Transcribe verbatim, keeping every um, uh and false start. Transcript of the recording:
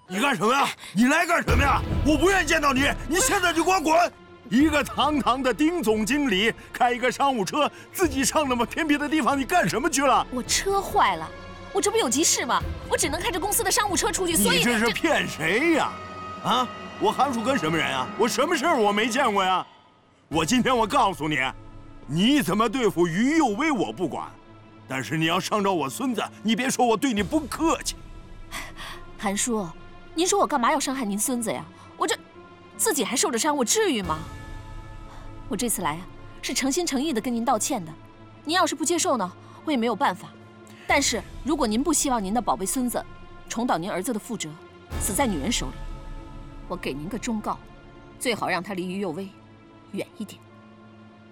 你干什么呀？你来干什么呀？我不愿意见到你，你现在就给我滚！一个堂堂的丁总经理，开一个商务车，自己上那么偏僻的地方，你干什么去了？ 我车坏了，我这不有急事吗？我只能开着公司的商务车出去，所以你这是骗谁呀？啊！我韩叔跟什么人啊？我什么事儿我没见过呀？我今天我告诉你，你怎么对付于右威我不管。 但是你要伤着我孙子，你别说我对你不客气。 韩叔，您说我干嘛要伤害您孙子呀？我这自己还受着伤，我至于吗？我这次来啊，是诚心诚意的跟您道歉的。您要是不接受呢，我也没有办法。但是如果您不希望您的宝贝孙子重蹈您儿子的覆辙，死在女人手里，我给您个忠告，最好让他离于右威远一点。